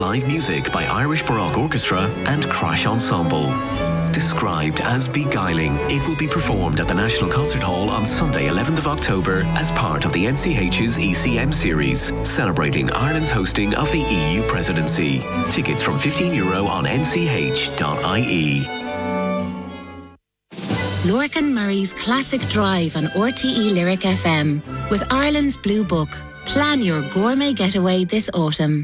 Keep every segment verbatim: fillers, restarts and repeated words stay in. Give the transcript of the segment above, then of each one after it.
Live music by Irish Baroque Orchestra and Crash Ensemble. Described as beguiling, it will be performed at the National Concert Hall on Sunday, eleventh of October, as part of the N C H's E C M series, celebrating Ireland's hosting of the E U presidency. Tickets from fifteen euro on n c h dot i e. Lorcan Murray's Classic Drive on R T E Lyric F M with Ireland's Blue Book. Plan your gourmet getaway this autumn.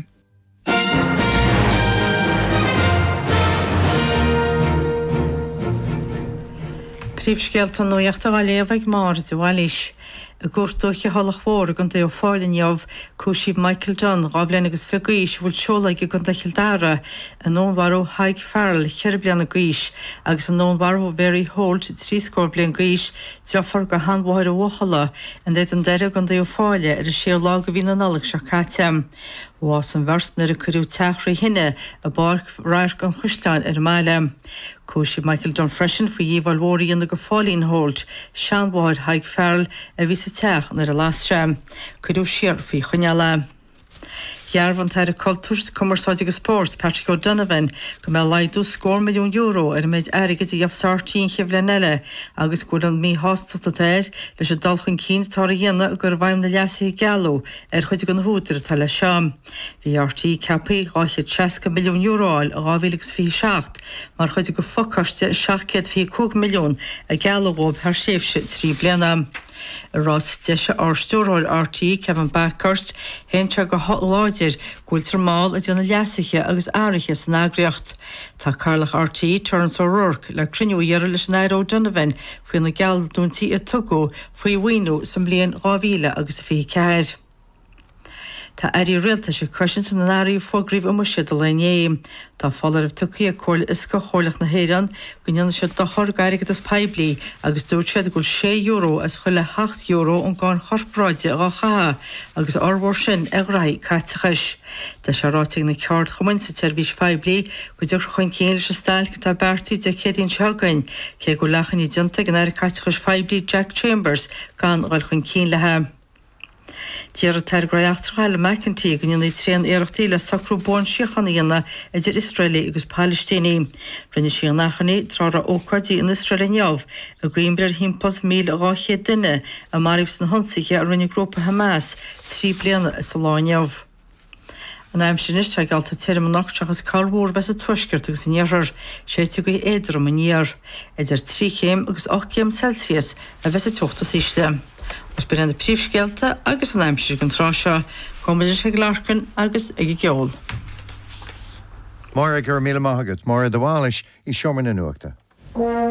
Príomhscéalta nuachta gáléamh mar bhhailís a gúirtúcha hallachmhór gan é ó fáilinneamh cúisíb Michael John gáblean agus figaís bhfuil seolaige gan deildára an nónharú Haig Farrell cheir bliana gaís agus an nónharú Very Holt trí scór blian gaís deafar go handmhair óchala an déit an deire gan é ó fáile ar a séo lága bhí na nalach se cáiteam. Was an versnar a curú teachra hinne a barc rair gan chuisteáin ar máile. Cúisíb Michael John freisin fa díomhil mhórí an go fálín Holt, seanmhair Haig Farrell a bhí sa teach nar a las sem. Curú siar faoi chuneala. Jarvan teir a cultúrs commerceáid agus sport Patrick O'Donovan go mé leidú scór milliún euro ar méid airigid i dheafsartíín chibhlenile agus go an mí hástata téir leis a dulchan cín tar a dhéanana gur bhaim na leasa galú ar chuid an hútar tal le seam. Bhí R T capaí gáithe sesca milliún euroáil a gábhílegus fí seacht mar chuid go focaiste seachcéad fí cúg milliún a galúób thar séifse trí bliana. Ross deise ástúráil R T Kevin Backhurst hénte go láidir gúiltar máil a dhéanana leasaiche agus áirithe san agriocht. Tá Carlach R T Terence O'Rourke le cruniú dhearú leis Nair O'Donovan faoin na gealdúntaí a tugu faoi bhaoinú san bliain gámhíle agus fí ceir. Tá airí rialta se cruisin san an airí fógríomh umuise do lené. Tá fálar ah tucaí a cóil is go chóirlach na héireann ghuineanna se dochar gairigad as peblií agus dúirt siad go sé euro as chuile hecht euro an gáin chorpráide a chatha agus ábhar sin ag raith caitachais. Tá se rátaigh na ceart chumain sa teirvís peblií go dúir chuin céile se stáil go tá beartaí de chédaín seagain cé go lechan í dionta gan air caitachais peblií Jack Chambers gan gáil chuin cín lethe. Tíar a teir graíachtarchaile McEntee go dionnaí trían éireachtaí le sacrú bón siochanna idir Israeli agus Palestíní. Rinne sí an nachchaní trára ócáidí in Israel neamh a gcuimbeir himpas míle gáché duine a maríomh san honsaige a rinne grúpa Hamas trí bliana is a láneamh. An aim sin is teag alta tíirm nachteachas carmhór bheits a tuisceart agus níorar séite go éidir am níor idir trí chéim agus ach céim Celsius a bheits a tuachtas íste. Os bydd yn y príomhscéalta agus an aimsir gan tráseo, comaidir sé glarcan agus ag i geol. Mára gur míle maithagad, mára do bháis i seomar na nuachta.